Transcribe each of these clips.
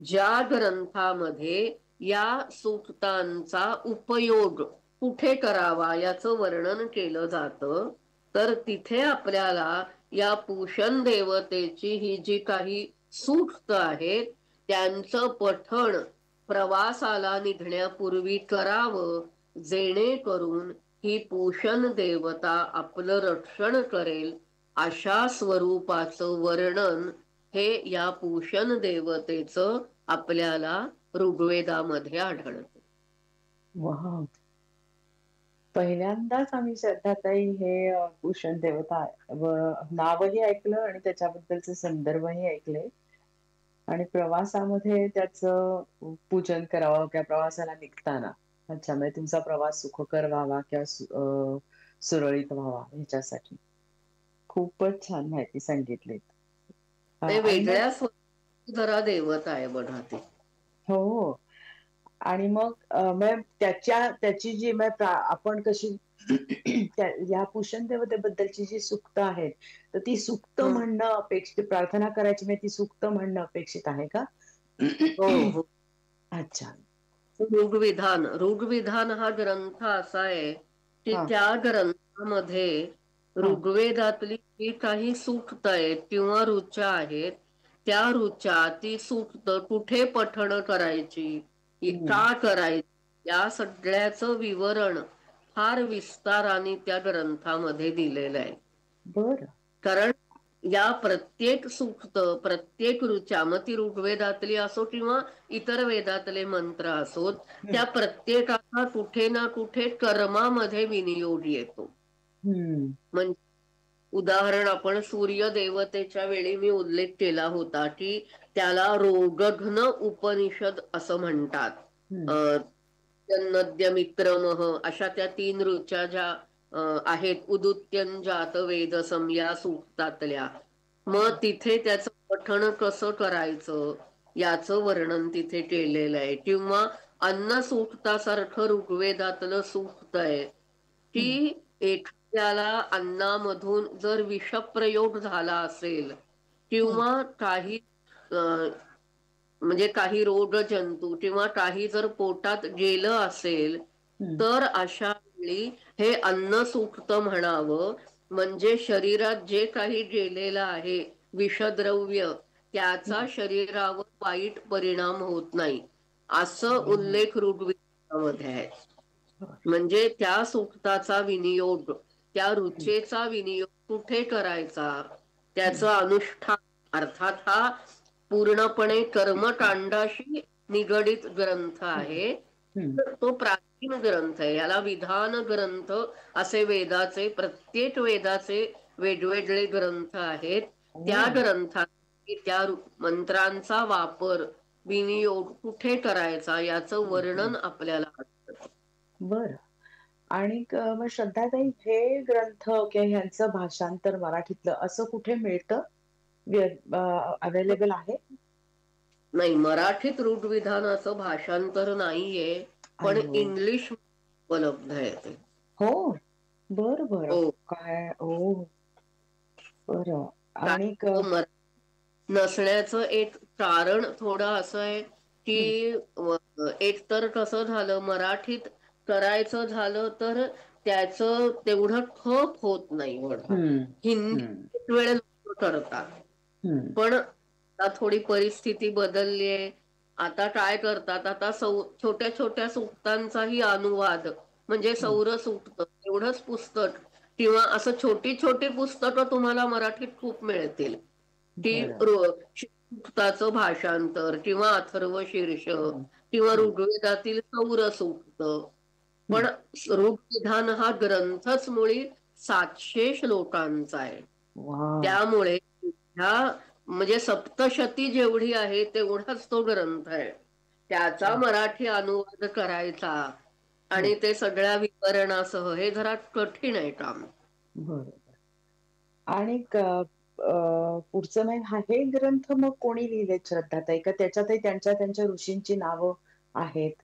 ज्या ग्रंथामध्ये या सूक्तांचा उपयोग कुठे करावा याचं वर्णन केलं जातं, तर तिथे आपल्याला या पूषण देवतेची ही जी काही सूक्त आहेत त्यांचं पठण प्रवासाला निघण्यापूर्वी करावं, जेणेकरून ही पूषण देवता आपलं रक्षण करेल. अशा स्वरूपाचं वर्णन हे या पूषण देवतेचं आपल्याला ऋग्वेदामध्ये आढळतं. वा, पहिल्यांदाच आम्ही श्रद्धाताई हे भूषण देवता नावही ऐकलं आणि त्याच्याबद्दलचे संदर्भही ऐकले आणि प्रवासामध्ये त्याचं पूजन करावं किंवा प्रवासाला निघताना. अच्छा, म्हणजे तुमचा प्रवास सुखकर व्हावा किंवा सुरळीत व्हावा ह्याच्यासाठी खूपच छान माहिती सांगितलीत. ते आणि मग वेगळ्या जरा देवता आहे बघा ती. हो, हो. आणि मग मग त्याची जी आपण कशी या पुषण देवतेबद्दलची जी सुक्त आहेत, तर ती सुक्त हं. म्हणणं अपेक्षित, प्रार्थना करायची म्हणजे ती सुक्त म्हणणं अपेक्षित आहे का? हो हो. अच्छा. ऋग्विधान हा ग्रंथ असा आहे की हा त्या ग्रंथामध्ये हा ऋग्वेदातली जी काही सूक्त आहेत किंवा ऋचा आहेत, त्या ऋचा ती सूक्त कुठे पठण करायची, हम्म. का करायची, या सगळ्याचं विवरण फार विस्ताराने त्या ग्रंथामध्ये दिलेलं आहे. बर. कारण या प्रत्येक सूक्त, प्रत्येक ऋचा, मग ती ऋग्वेदातली असो किंवा इतर वेदातले मंत्र असोत, हम्म. त्या प्रत्येकाचा कुठे ना कुठे कर्मामध्ये विनियोग येतो. हम्म. म्हणजे उदाहरण, आपण सूर्य देवतेच्या वेळी मी उल्लेख केला होता की त्याला रोगघ्न उपनिषद असं म्हणतात. हम्म. नद्य मित्रमह अशा त्या 3 ऋचा ज्या आहेत, उदुत्यन जात वेदसम या सूक्तातल्या, मग तिथे त्याचं पठण कसं करायचं याचं वर्णन तिथे केलेलं आहे. किंवा अन्न सूक्तासारखं ऋग्वेदातलं सूक्त आहे हम्म. की एखाद्याला अन्नामधून जर विषप्रयोग झाला असेल हम्म. किंवा काही म्हणजे काही रोगजंतू किंवा काही जर पोटात गेलं असेल, हम्म. तर अशा वेळी हे अन्न सूक्त म्हणावं. म्हणजे शरीरात जे काही गेलेलं आहे विषद्रव्य, त्याचा हम्म. शरीरावर वाईट परिणाम होत नाही, असं उल्लेख ऋग्वेदामध्ये आहे. म्हणजे त्या सूक्ताचा विनियोग, त्या हम्म. रुचेचा विनियोग कुठे करायचा, त्याचं हम्म. अनुष्ठान, अर्थात हा पूर्णपणे कर्मकांडाशी निगडित ग्रंथ हम्म. आहे. हम्म. तो प्राचीन ग्रंथ आहे, याला विधान ग्रंथ असे वेदाचे, प्रत्येक वेदाचे वेगवेगळे ग्रंथ आहेत. त्या ओ. ग्रंथात त्या मंत्रांचा वापर, विनियोग कुठे करायचा याचं हम्म. हम्म. वर्णन आपल्याला आढळतं. बर. आणि मग श्रद्धाताई हे ग्रंथ किंवा ह्यांचं भाषांतर मराठीतलं असं कुठे मिळतं? अवेलेबल आहे? नाही, मराठीत ऋग्विधानाचं भाषांतर नाहीये, पण अय्यो. इंग्लिश उपलब्ध आहे ते. हो. बर बर. हो. काय ओ. बर. काय आणि नसण्याचं एक कारण थोडं असं आहे हम्म. की एकतर कसं झालं, मराठीत करायचं झालं तर त्याचं तेवढं खप होत नाही बघा. हम्म. हिंदी हम्म. एक वेळ लोक करतात, हम्म. पण आता थोडी परिस्थिती बदलली आहे. आता काय करतात, आता छोट्या छोट्या सूक्तांचाही अनुवाद, म्हणजे हम्म. सौर सूक्त एवढंच पुस्तक, किंवा असं छोटी छोटी पुस्तकं तुम्हाला मराठीत खूप मिळतील की बरं. सूक्ताचं भाषांतर किंवा अथर्व शीर्ष हम्म. किंवा हम्म. ऋग्वेदातील सौर सूक्त. पण हम्म. ऋग्विधान हा ग्रंथच मुळी 700 श्लोकांचा आहे. वा. त्यामुळे ह्या म्हणजे सप्तशती जेवढी आहे तेवढाच तो ग्रंथ आहे. त्याचा मराठी अनुवाद करायचा हम्म. आणि ते सगळ्या विवरणासह हे जरा कठीण आहे काम. बरोबर. आणि पुढचं नाही, हे ग्रंथ मग कोणी लिहिले श्रद्धाताई? का त्याच्यातही त्यांच्या त्यांच्या ऋषींची नावं आहेत?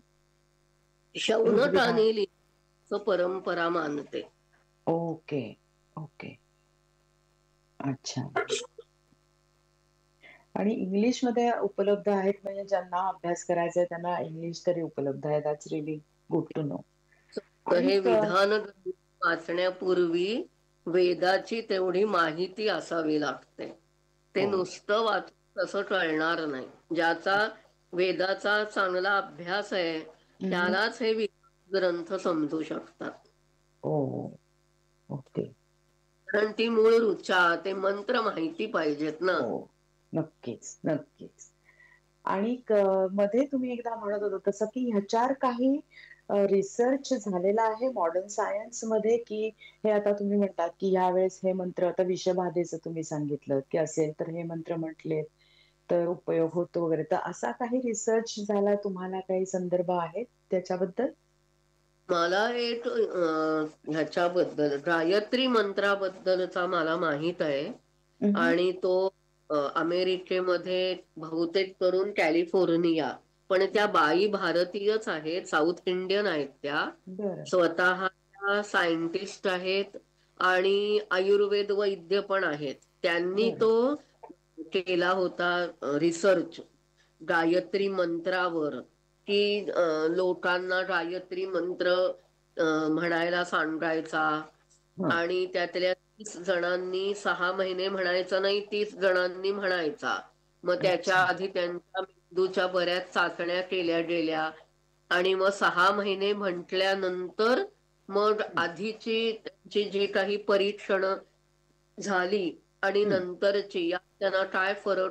ऋग्विधान. शौनकाने लिहिण्याचं परंपरा मानते. ओके. ओके. अच्छा. आणि इंग्लिशमध्ये उपलब्ध आहेत, म्हणजे ज्यांना अभ्यास करायचा आहे त्यांना इंग्लिश तरी उपलब्ध आहे. That's really good to know. तर आणि हे विधान वाचण्यापूर्वी वेदाची तेवढी माहिती असावी लागते. ते हो. नुसतं वाचून तसं कळणार नाही. ज्याचा वेदाचा चांगला अभ्यास आहे हम्म. त्यालाच हे ग्रंथ समजू शकतात. हो. ओके. कारण ती मूळ ऋचा, ते मंत्र माहिती पाहिजेत ना. हो. नक्कीच, नक्कीच. आणि मध्ये तुम्ही एकदा म्हणत होता तसं, की ह्याच्यावर काही रिसर्च झालेला आहे मॉडर्न सायन्स मध्ये, की हे आता तुम्ही म्हणतात, की यावेळेस हे मंत्र आता विषबाधेचं तुम्ही सांगितलं, की असेल तर हे मंत्र म्हटले तर उपयोग होतो वगैरे. तर असा काही रिसर्च झाला, तुम्हाला काही संदर्भ आहेत त्याच्याबद्दल? मला एक ह्याच्याबद्दल गायत्री मंत्राबद्दलचा मला माहित आहे. हं, आणि तो अमेरिकेमध्ये बहुतेक करून कॅलिफोर्निया, पण त्या बाई भारतीयच आहेत, साऊथ इंडियन आहेत त्या. बरं, स्वतः सायंटिस्ट आहेत आणि आयुर्वेद वैद्य पण आहेत. त्यांनी बरं. तो केला होता रिसर्च गायत्री मंत्रावर, की लोकांना गायत्री मंत्र म्हणायला सांगायचा. हां. आणि त्यातल्या 30 जणांनी 6 महिने म्हणायचं नाही, 30 जणांनी म्हणायचा. मग त्याच्या अच्छा. आधी त्यांच्या मेंदूच्या बऱ्याच चाचण्या केल्या गेल्या आणि मग 6 महिने म्हटल्यानंतर मग हं, आधीची त्यांची जी काही परीक्षण झाली आणि हं. नंतरची यात त्यांना काय फरक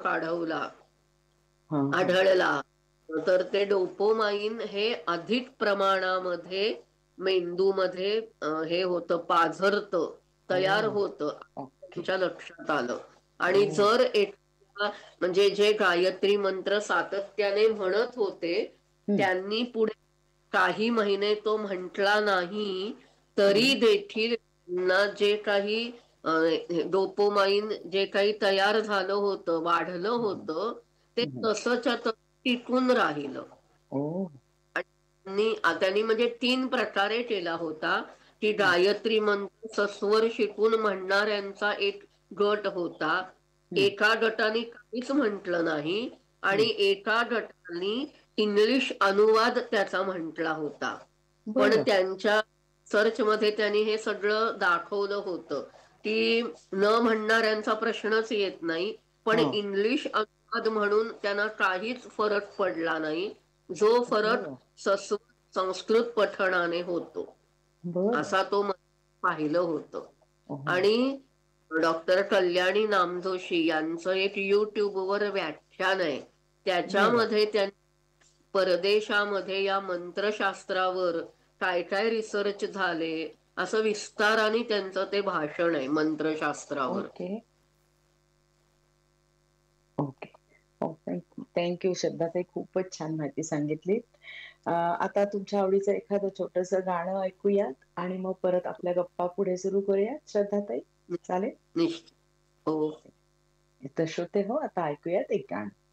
हां, हां. आढळला. तर ते डोपोमाइन हे अधिक प्रमाणामध्ये मेंदूमध्ये हे होतं, पाझरतं, तयार ओह! होतं, ओके. त्यांच्या लक्षात आलं. आणि ओह! जर एक म्हणजे जे गायत्री मंत्र सातत्याने म्हणत होते हं, त्यांनी पुढे काही महिने तो म्हटला नाही, हं, तरी देखील त्यांना जे काही डोपोमाइन जे काही तयार झालं होतं, वाढलं हं, होतं, ते हं. तसंच्या तसं टिकून राहिलं. ओह! आणि त्यांनी म्हणजे 3 प्रकारे केला होता, की हं, गायत्री मंत्र सस्वर शिकून म्हणणाऱ्यांचा एक गट होता. हं, एका गटाने काहीच म्हटलं नाही आणि हं. एका गटाने इंग्लिश अनुवाद त्याचा म्हटला होता. पण बरं. त्यांच्या सर्चमध्ये त्यांनी हे सगळं दाखवलं होतं, की न म्हणणाऱ्यांचा प्रश्नच येत नाही. पण हां. इंग्लिश अनुवाद म्हणून त्यांना काहीच फरक पडला नाही. जो फरक बरं, सस्व संस्कृत पठणाने होतो बरं. असा तो पाहिलं होतं. हो. आणि डॉक्टर कल्याणी नामजोशी यांचं एक युट्यूबवर व्याख्यान आहे. बरं. त्याच्यामध्ये त्यांनी परदेशामध्ये या मंत्रशास्त्रावर काय काय रिसर्च झाले असं विस्ताराने त्यांचं ते भाषण आहे मंत्रशास्त्रावर. ओके. ओके. हो, थँक यू श्रद्धाताई. खूपच छान माहिती सांगितली. आता तुमच्या आवडीचं एखादं छोटंसं गाणं ऐकूयात आणि मग परत आपल्या गप्पा पुढे सुरू करूयात श्रद्धाताई. चालेल? निश्चित. हो. तर श्रोते हो, आता ऐकूयात एक गाणं.